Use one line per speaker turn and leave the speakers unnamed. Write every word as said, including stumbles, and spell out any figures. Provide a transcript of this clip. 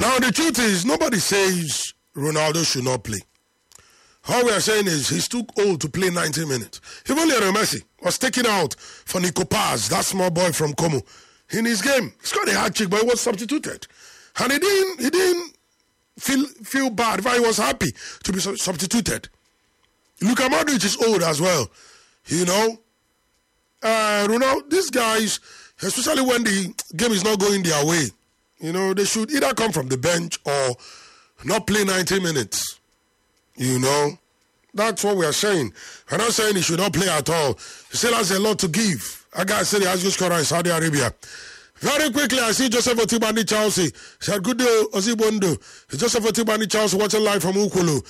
Now, the truth is, nobody says Ronaldo should not play. All we are saying is he's too old to play ninety minutes. Even Lionel Messi was taken out for Nico Paz, that small boy from Como, in his game. He scored a hat trick, but he was substituted. And he didn't, he didn't feel feel bad. In fact, he was happy to be substituted. Luka Modric is old as well. You know, uh, Ronaldo, these guys, especially when the game is not going their way, you know, they should either come from the bench or not play ninety minutes. You know, that's what we are saying. We're not saying he should not play at all. He still has a lot to give. I got to say, he has just scored in Saudi Arabia. Very quickly, I see Joseph Otibani Chelsea. He said, good day, Ozibondo. Joseph Otibani Chelsea watching live from Ukulu.